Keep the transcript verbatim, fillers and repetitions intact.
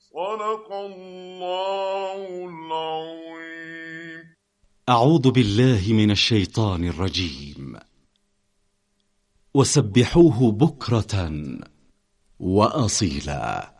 صدق الله العظيم. أعوذ بالله من الشيطان الرجيم. وسبحوه بكرة وأصيلا.